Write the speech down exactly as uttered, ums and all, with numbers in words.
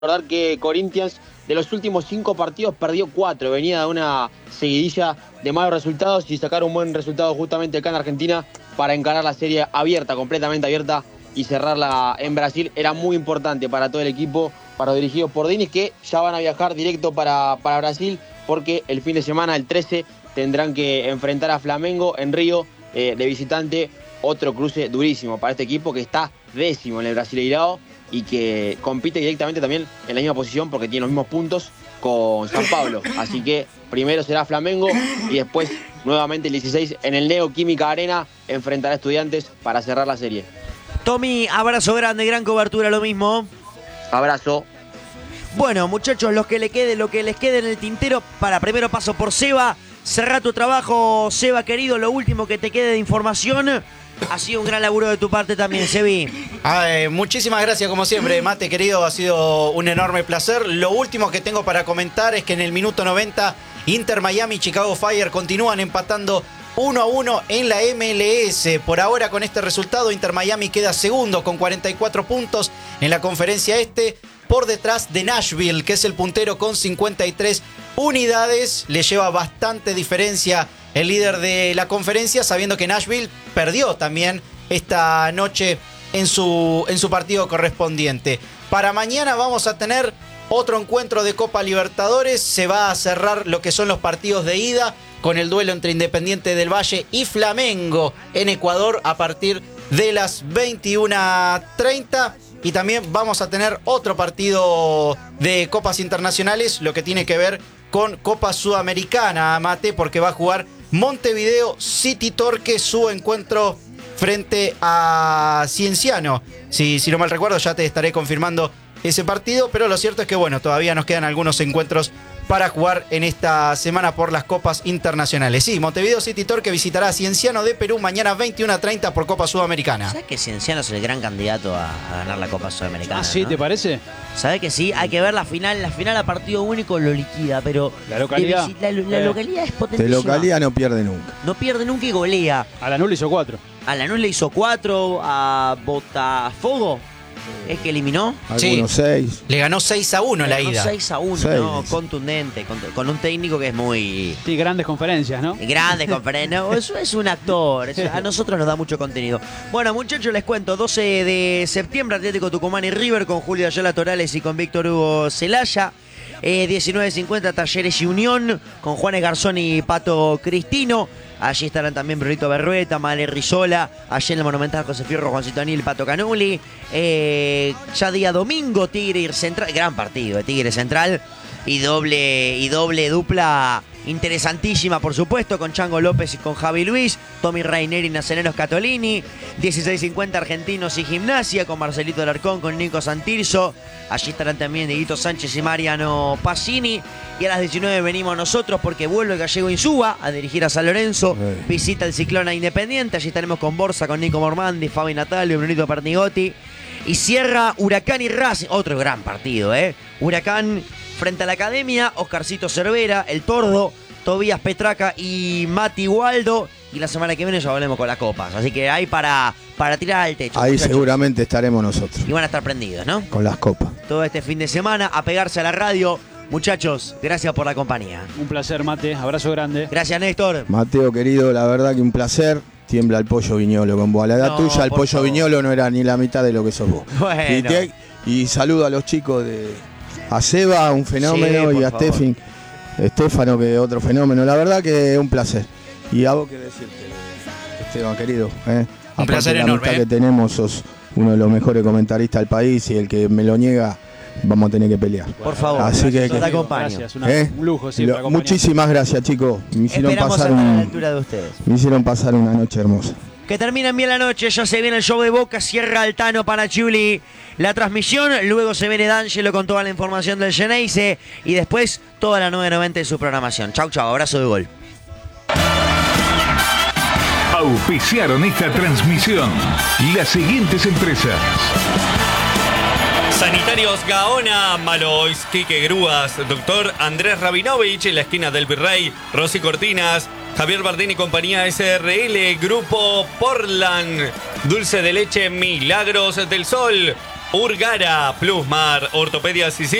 Recordar que Corinthians de los últimos cinco partidos perdió cuatro, venía de una seguidilla de malos resultados y sacar un buen resultado justamente acá en Argentina para encarar la serie abierta, completamente abierta y cerrarla en Brasil era muy importante para todo el equipo, para los dirigidos por Diniz, que ya van a viajar directo para, para Brasil porque el fin de semana, el trece, tendrán que enfrentar a Flamengo en Río eh, de visitante, otro cruce durísimo para este equipo que está décimo en el Brasileirao y que compite directamente también en la misma posición porque tiene los mismos puntos con San Pablo. Así que primero será Flamengo y después nuevamente el dieciséis en el Neoquímica Arena enfrentará a Estudiantes para cerrar la serie. Tommy, abrazo grande, gran cobertura, lo mismo. Abrazo. Bueno, muchachos, los que le quede, lo que les quede en el tintero, para primero paso por Seba. Cerrá tu trabajo, Seba querido, lo último que te quede de información. Ha sido un gran laburo de tu parte también, Sebi. Ay, muchísimas gracias, como siempre, Mate, querido. Ha sido un enorme placer. Lo último que tengo para comentar es que en el minuto noventa, Inter Miami y Chicago Fire continúan empatando uno a uno en la M L S. Por ahora, con este resultado, Inter Miami queda segundo con cuarenta y cuatro puntos en la conferencia este, por detrás de Nashville, que es el puntero con cincuenta y tres unidades. Le lleva bastante diferencia el líder de la conferencia, sabiendo que Nashville perdió también esta noche en su, en su partido correspondiente. Para mañana vamos a tener otro encuentro de Copa Libertadores. Se va a cerrar lo que son los partidos de ida con el duelo entre Independiente del Valle y Flamengo en Ecuador a partir de las veintiuna treinta. Y también vamos a tener otro partido de Copas Internacionales, lo que tiene que ver con Copa Sudamericana, Mate, porque va a jugar Montevideo City Torque su encuentro frente a Cienciano. Si, si no mal recuerdo, ya te estaré confirmando ese partido, pero lo cierto es que bueno, todavía nos quedan algunos encuentros para jugar en esta semana por las Copas Internacionales. Sí, Montevideo City Torque visitará a Cienciano de Perú mañana veintiuna treinta por Copa Sudamericana. ¿Sabes que Cienciano es el gran candidato a, a ganar la Copa Sudamericana? Ah, sí, ¿no? ¿te parece? ¿Sabes que sí? Hay que ver la final. La final a partido único lo liquida, pero la localidad, la, la eh. localidad es potentísima. De localidad no pierde nunca. No pierde nunca y golea. A Lanús le hizo cuatro. A Lanús le hizo cuatro, a Botafogo es que eliminó. Algunos Sí. seis. Le ganó seis a uno Le la ganó ida. seis a uno, Seis. ¿no? Contundente, con, con un técnico que es muy... Sí, grandes conferencias, ¿no? Grandes conferencias. No, eso es un actor. Eso a nosotros nos da mucho contenido. Bueno, muchachos, les cuento. doce de septiembre, Atlético Tucumán y River con Julio Ayala Torales y con Víctor Hugo Celaya. Eh, diecinueve cincuenta, Talleres y Unión con Juanes Garzón y Pato Cristino. Allí estarán también Brunito Berrueta, Male Rizola. Allí en el Monumental José Fierro, Juancito Anil, Pato Canuli. Eh, ya día domingo, Tigre y Central. Gran partido de Tigre Central. Y doble, y doble dupla interesantísima, por supuesto, con Chango López y con Javi Luis, Tommy Raineri y Nazarenos Catolini. dieciséis cincuenta, Argentinos y Gimnasia con Marcelito Alarcón, con Nico Santirso. Allí estarán también Dieguito Sánchez y Mariano Pacini. Y a las diecinueve venimos nosotros porque vuelve el gallego Insúa a dirigir a San Lorenzo. Sí. Visita el Ciclón Independiente. Allí estaremos con Borsa, con Nico Mormandi, Fabi Natalio, Brunito Pernigotti. Y cierra Huracán y Racing. Otro gran partido, ¿eh? Huracán frente a la Academia, Oscarcito Cervera, El Tordo, Tobías Petraca y Mati Waldo. Y la semana que viene ya volvemos con las copas. Así que hay para, para tirar al techo. Ahí muchachos. seguramente estaremos nosotros. Y van a estar prendidos, ¿no? Con las copas. Todo este fin de semana, a pegarse a la radio. Muchachos, gracias por la compañía. Un placer, Mate. Abrazo grande. Gracias, Néstor. Mateo, querido, la verdad que un placer. Tiembla el Pollo Viñolo con vos. A la edad No, tuya, el por Pollo favor. Viñolo no era ni la mitad de lo que sos vos. Bueno. Y, te- y saludo a los chicos de... A Seba, un fenómeno, Sí, por y a favor. Stefan, Estefano, que otro fenómeno. La verdad que un placer. Y a vos qué decirte, Esteban, querido. ¿eh? Un placer de la enorme, amistad ¿eh? que tenemos, sos uno de los mejores comentaristas del país y el que me lo niega, vamos a tener que pelear. Por favor, Así que- yo te que- acompaño. Gracias, una- ¿Eh? un lujo siempre Lo- acompañar. muchísimas gracias, chicos. Me hicieron Esperamos pasar estar a la un, altura de ustedes. me hicieron pasar una noche hermosa. Que terminen bien la noche, ya se viene el show de Boca, cierra Altano para Chuli la transmisión, luego se viene D'Angelo con toda la información del Geneise y después toda la nueve noventa de su programación. Chau, chau, abrazo de gol. Auspiciaron esta transmisión las siguientes empresas. Sanitarios Gaona, Malois, Quique Grúas, doctor Andrés Rabinovich en la esquina del Virrey, Rosy Cortinas, Javier Bardini y compañía S R L, Grupo Portland, Dulce de Leche Milagros del Sol, Urgara, Plusmar, Ortopedia Sicilia.